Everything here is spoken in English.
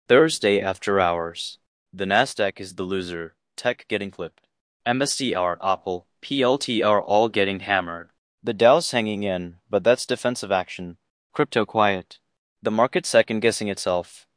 Thursday after hours. The Nasdaq is the loser, tech getting flipped. MSCR, Apple, PLT are all getting hammered. The Dow's hanging in, but that's defensive action. Crypto quiet. The market second guessing itself.